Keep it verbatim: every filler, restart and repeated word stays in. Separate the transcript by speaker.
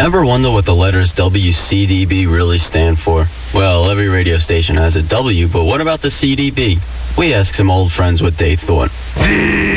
Speaker 1: Ever wonder what the letters W C D B really stand for? Well, every radio station has a W, but what about the C D B? We asked some old friends what they thought.